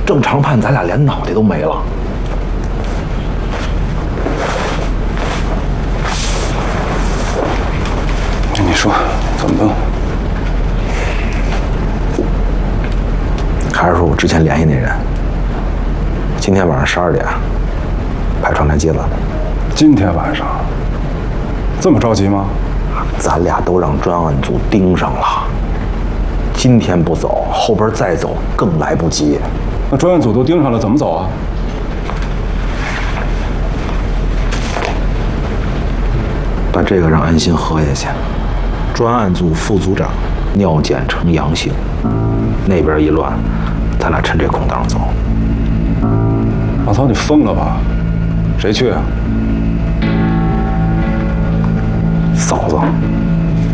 正常判咱俩连脑袋都没了。 你说怎么办？ 还是说我之前联系那人，今天晚上12点派船来接咱？ 今天晚上这么着急吗？ 咱俩都让专案组盯上了，今天不走，后边再走更来不及。 那专案组都盯上了，怎么走啊？ 把这个让安心喝下去。专案组副组长尿检呈阳性，那边一乱，咱俩趁这空档走。 老曹，你疯了吧？谁去啊？ 嫂子。